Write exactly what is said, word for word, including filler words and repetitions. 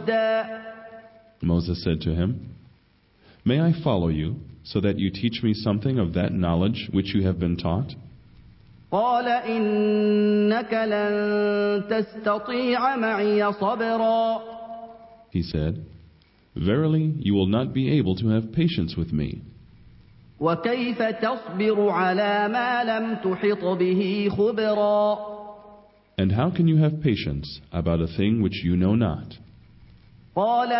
رشدا Moses said to him, May I follow you, so that you teach me something of that knowledge which you have been taught? قال إنك لن تستطيع معي صبرا He said, Verily, you will not be able to have patience with me. وكيف تصبر على ما لم تحط به خبرا And how can you have patience about a thing which you know not? قال